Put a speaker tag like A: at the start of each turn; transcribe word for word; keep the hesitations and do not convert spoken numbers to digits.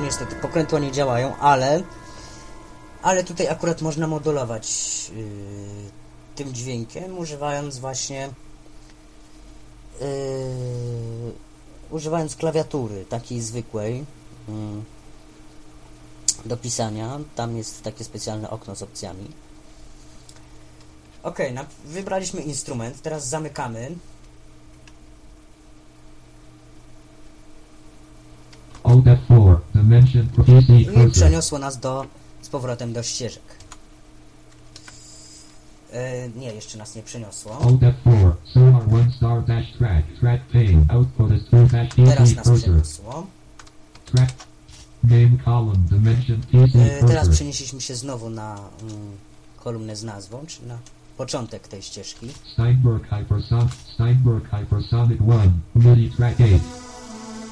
A: niestety pokrętła nie działają, ale ale tutaj akurat można modulować yy, tym dźwiękiem, używając właśnie yy, używając klawiatury takiej zwykłej yy, do pisania. Tam jest takie specjalne okno z opcjami. Ok, wybraliśmy instrument, teraz zamykamy. I przeniosło nas do, z powrotem do ścieżek. E, nie, jeszcze nas nie przeniosło. Teraz nas przeniosło. E, teraz przenieśliśmy się znowu na mm, kolumnę z nazwą, czy na początek tej ścieżki.
B: Steinberg Hypersonic, Steinberg Hypersonic jeden, MIDI track osiem.